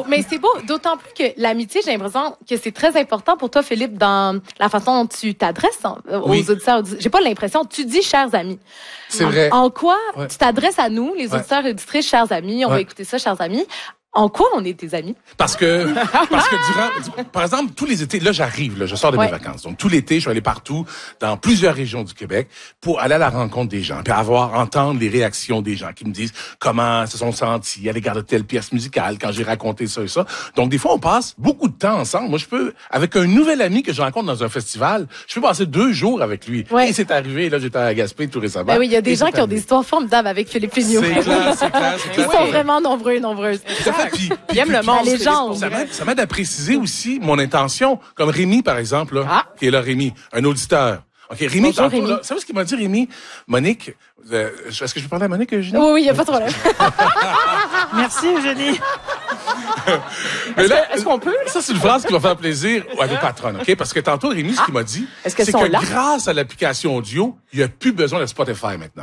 Mais c'est beau, d'autant plus que l'amitié, j'ai l'impression que c'est très important pour toi, Philippe, dans la façon dont tu t'adresses aux auditeurs. J'ai pas l'impression, tu dis chers amis. C'est vrai. En quoi tu t'adresses à nous, les auditeurs et auditrices, chers amis, on va écouter ça, chers amis. En quoi on est tes amis? Parce que par exemple, tous les étés, là, je sors de mes vacances. Donc, tout l'été, je suis allé partout, dans plusieurs régions du Québec, pour aller à la rencontre des gens, puis entendre les réactions des gens qui me disent comment se sont sentis à l'égard de telle pièce musicale quand j'ai raconté ça et ça. Donc, des fois, on passe beaucoup de temps ensemble. Moi, je peux, avec un nouvel ami que je rencontre dans un festival, je peux passer 2 jours avec lui. Et c'est arrivé, là, j'étais à Gaspé tout récemment. Ben oui, il y a des gens qui ont des histoires formidables avec Philippe Lignot. C'est clair. Ils sont vraiment nombreuses. Puis aime le monde. Légende. Ça m'aide à préciser aussi mon intention. Comme Rémi, par exemple, là, qui est là, Rémi, un auditeur. OK, Rémi, tantôt, Rémi. Là, savez ce qu'il m'a dit, Rémi? Monique, est-ce que je peux parler à Monique, Eugénie? Oui, il n'y a pas de problème. Merci, Eugénie. Est-ce qu'on peut? Ça, c'est une phrase qui va faire plaisir à nos patronnes, OK? Parce que tantôt, Rémi, ce qu'il m'a dit, c'est que grâce à l'application audio, il n'y a plus besoin de Spotify maintenant.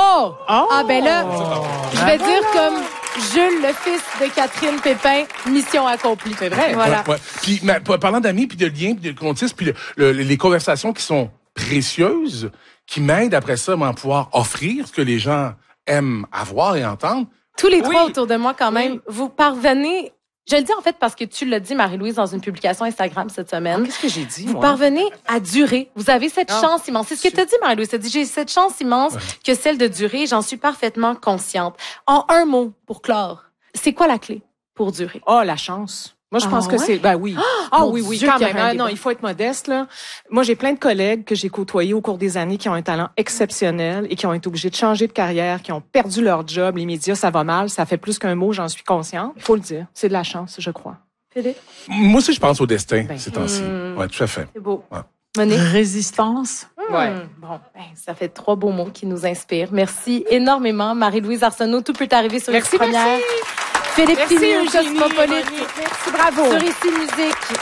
Ah ben là, je vais dire comme Jules, le fils de Catherine Pépin, mission accomplie. C'est vrai. Voilà. Puis, parlant d'amis, puis de liens, puis de comptistes, puis les conversations qui sont précieuses, qui m'aident après ça à pouvoir offrir ce que les gens aiment avoir et entendre. Tous les trois autour de moi, quand même, vous parvenez... Je le dis en fait parce que tu l'as dit, Marie-Louise, dans une publication Instagram cette semaine. Qu'est-ce que j'ai dit, Vous parvenez à durer. Vous avez cette chance immense. C'est ce que tu as dit, Marie-Louise. Tu as dit, j'ai cette chance immense que celle de durer. J'en suis parfaitement consciente. En un mot, pour clore, c'est quoi la clé pour durer? La chance. Moi, je pense que c'est... Ben oui. Oui, quand même. Non, il faut être modeste, là. Moi, j'ai plein de collègues que j'ai côtoyés au cours des années qui ont un talent exceptionnel et qui ont été obligés de changer de carrière, qui ont perdu leur job. Les médias, ça va mal. Ça fait plus qu'un mot, j'en suis consciente. Il faut le dire. C'est de la chance, je crois. Philippe? Moi aussi, je pense au destin, ces temps-ci. Oui, tout à fait. C'est beau. Ouais. Monique? Résistance. Bon, ça fait 3 beaux mots qui nous inspirent. Merci énormément, Marie-Louise Arsenault. Tout peut arriver sur Ici Première. Merci. Philippe Lignot, Cosmopolite. Merci, bravo. Sur Ici Musique.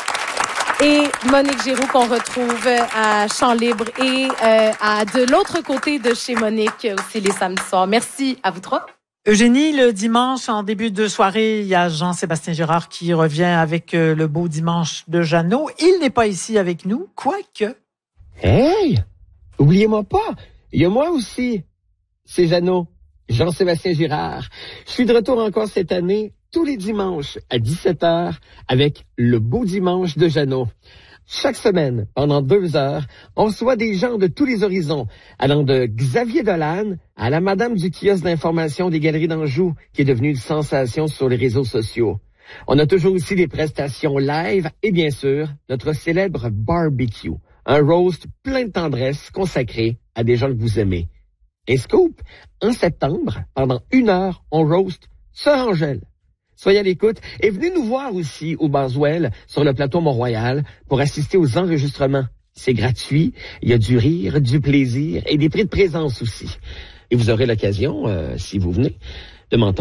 Et Monique Giroux qu'on retrouve à Chant Libre et de l'autre côté de chez Monique aussi les samedis soirs. Merci à vous 3. Eugénie, le dimanche, en début de soirée, il y a Jean-Sébastien Girard qui revient avec le beau dimanche de Jeannot. Il n'est pas ici avec nous, quoique. Hey! Oubliez-moi pas, il y a moi aussi. C'est Jeannot, Jean-Sébastien Girard. Je suis de retour encore cette année, tous les dimanches à 17h, avec le beau dimanche de Jeannot. Chaque semaine, pendant 2 heures, on reçoit des gens de tous les horizons, allant de Xavier Dolan à la madame du kiosque d'information des Galeries d'Anjou, qui est devenue une sensation sur les réseaux sociaux. On a toujours aussi des prestations live et bien sûr, notre célèbre barbecue, un roast plein de tendresse consacré à des gens que vous aimez. Et scoop, en septembre, pendant 1 heure, on roast Sœur Angèle. Soyez à l'écoute et venez nous voir aussi au Boswell sur le plateau Mont-Royal pour assister aux enregistrements. C'est gratuit, il y a du rire, du plaisir et des prix de présence aussi. Et vous aurez l'occasion, si vous venez, de m'entendre